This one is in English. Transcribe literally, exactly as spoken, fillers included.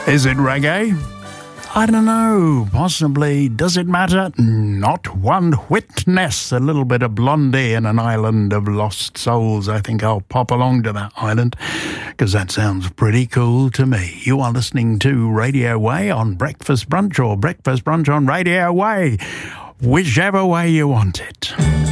Is it reggae? I don't know, possibly. Does it matter? Not one whitness. A little bit of Blondie and an island of lost souls. I think I'll pop along to that island, because that sounds pretty cool to me. You are listening to Radio Way on Breakfast Brunch, or Breakfast Brunch on Radio Way, whichever way you want it.